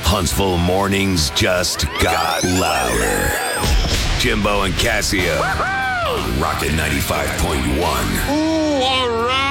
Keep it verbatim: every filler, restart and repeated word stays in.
Huntsville mornings just got louder. Jimbo and Cassia on Rocket ninety-five point one. Ooh, all right.